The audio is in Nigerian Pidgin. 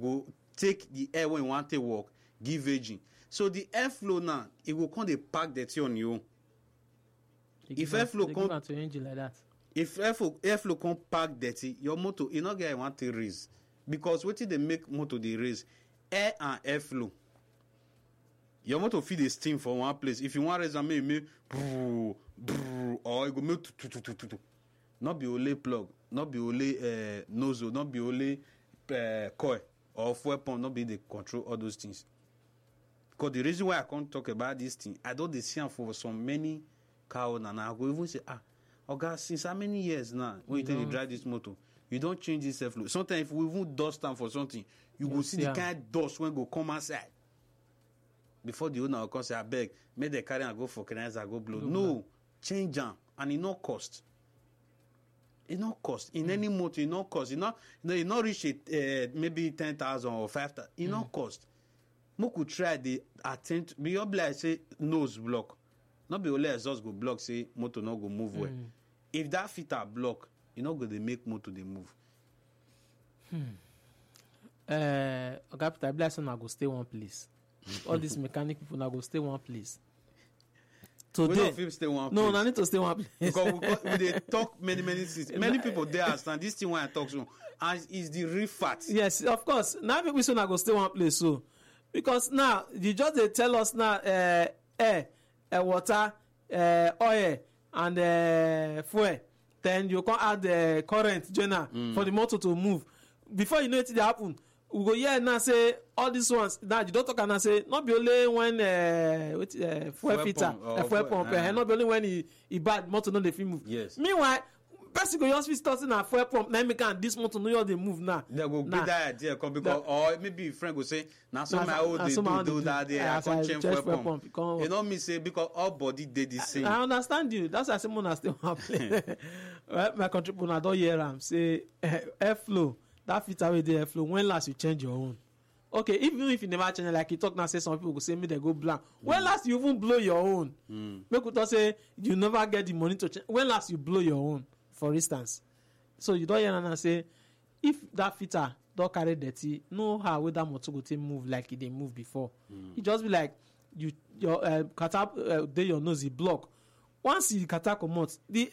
go take the air when you want to work, give aging. So the airflow now, it will come dey pack dirty on you. If airflow come to engine like that. If airflow come pack dirty, your motor e no get want to raise because wetin dey make motor dey raise air and airflow. Your motor fit dey steam for one place. If you wan raise am, make or e go make tututututu. Not be only plug, not be only nozzle, not be only coil or fuel pump, not be the control all those things. Because the reason why I can't talk about this thing, I don't see am for some many car owners, and I go even say, Oga, since how many years now when you tell you drive this motor, you don't change this airflow. Sometimes if we even dust am for something, you go see the kind of dust when go come outside. Before the owner will come say, I beg, make the carry and go for canalizer, go blow. No, change am, and it no cost. It no cost. In any motor, it no cost. It not reach maybe 10,000 or 5,000. It no cost. Mo could try the attempt. Be obliged say nose block. Not be only exhaust go block, say motor no go move well. If that filter block, you not go to make motor they move. Oga Peter, I believe I go stay one place. All these mechanic people now go stay one place. Today, we don't stay one place. No, I need to stay one place. Because we they talk many things. Many people there understand this thing when I talk to, and is the real fact. Yes, of course. Now people say I go stay one place so. Because now you just they tell us now air, water, oil, and fuel. Then you can add the current journal for the motor to move. Before you know it happen, we go here now say all these ones. Now you don't talk and say not be only when fuel filter, fuel pump, not be only when he bad motor no dey fit move. Yes. Meanwhile, person go just fit starting na fuel pump. Now make am this motor no dey move now. They go get that idea because or maybe a friend go say now some my old they do that there. I can't change fuel pump. You know me say because all body dey the same. I understand you. That's why I say mona stay one place. Well, my country people don't hear am say airflow. That filter with the airflow. When last you change your own? Okay, even if you never change it, like you talk now, say some people go say me they go blank. When last you even blow your own? Make you say you never get the money to change. When last you blow your own, for instance? So you don't hear and say if that filter don't carry dirty, know how with that motor go take move like it they move before. It just be like your kata your nose block. Once you kata come out, the